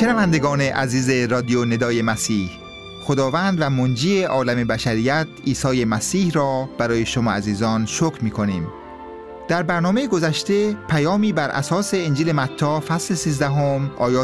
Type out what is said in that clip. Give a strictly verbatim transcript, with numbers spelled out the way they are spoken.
شنوندگان عزیز رادیو ندای مسیح، خداوند و منجی عالم بشریت عیسی مسیح را برای شما عزیزان شکر می‌کنیم. در برنامه گذشته پیامی بر اساس انجیل متی فصل سیزده آیات